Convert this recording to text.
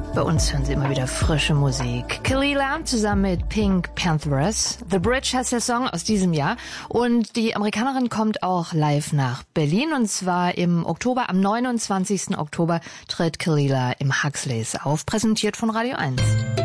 Bei uns hören Sie immer wieder frische Musik. Kalila zusammen mit Pink Panthers. The Bridge heißt der Song aus diesem Jahr. Und die Amerikanerin kommt auch live nach Berlin. Und zwar im Oktober, am 29. Oktober tritt Kalila im Huxleys auf, präsentiert von Radio 1.